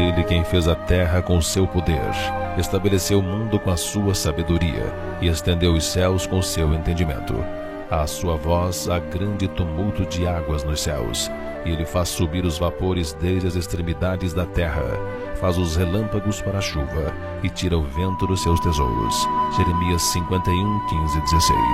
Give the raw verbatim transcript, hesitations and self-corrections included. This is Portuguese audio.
Ele quem fez a terra com o seu poder, estabeleceu o mundo com a sua sabedoria e estendeu os céus com o seu entendimento. À sua voz há grande tumulto de águas nos céus, e Ele faz subir os vapores desde as extremidades da terra, faz os relâmpagos para a chuva e tira o vento dos seus tesouros. Jeremias cinquenta e um, quinze, dezesseis.